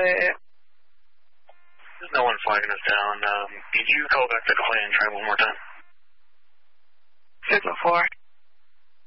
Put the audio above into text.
What? There's no one flagging us down. Could you call back the client and try one more time? 604.